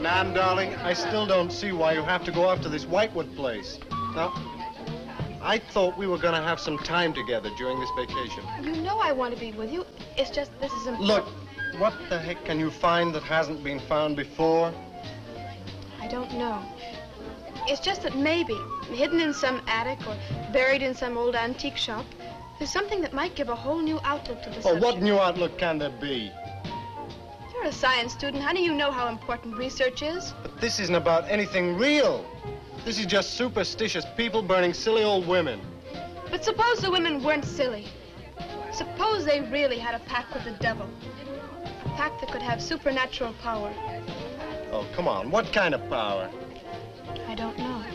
Nan, darling, I still don't see why you have to go off to this Whitewood place. Now, I thought we were going to have some time together during this vacation. You know I want to be with you. It's just this is important. Look, what the heck can you find that hasn't been found before? I don't know. It's just that maybe, hidden in some attic or buried in some old antique shop, there's something that might give a whole new outlook to the subject. What new outlook can there be? You're a science student. How do you know how important research is? But this isn't about anything real. This is just superstitious people burning silly old women. But suppose the women weren't silly. Suppose they really had a pact with the devil. A pact that could have supernatural power. Oh, come on. What kind of power? I don't know.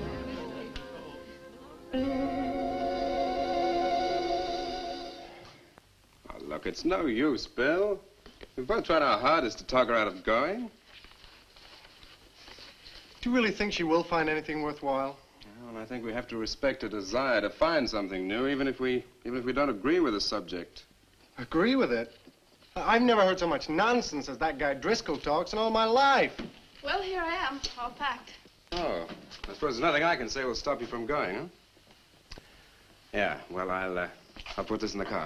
Oh, look, it's no use, Bill. We've both tried our hardest to talk her out of going. Do you really think she will find anything worthwhile? Well, I think we have to respect her desire to find something new, even if we don't agree with the subject. Agree with it? I've never heard so much nonsense as that guy Driscoll talks in all my life. Well, here I am, all packed. Oh, I suppose there's nothing I can say will stop you from going, huh? Yeah, well, I'll put this in the car.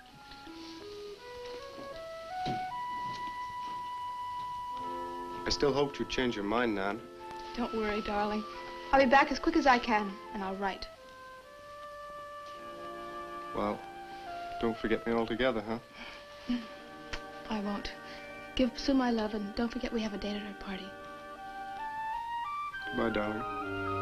I still hoped you'd change your mind, Nan. Don't worry, darling. I'll be back as quick as I can, and I'll write. Well, don't forget me altogether, huh? I won't. Give Sue my love, and don't forget we have a date at her party. Goodbye, darling.